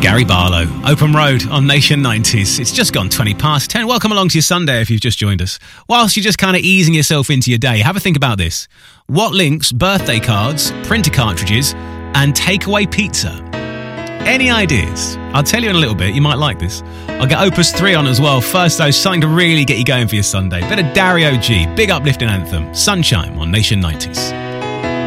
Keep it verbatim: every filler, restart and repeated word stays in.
Gary Barlow, Open Road on Nation nineties. It's just gone twenty past ten. Welcome along to your Sunday if you've just joined us. Whilst you're just kind of easing yourself into your day, have a think about this. What links birthday cards, printer cartridges, and takeaway pizza? Any ideas? I'll tell you in a little bit. You might like this. I'll get Opus three on as well. First, though, something to really get you going for your Sunday. Bit of Dario G. Big uplifting anthem. Sunshine on Nation nineties.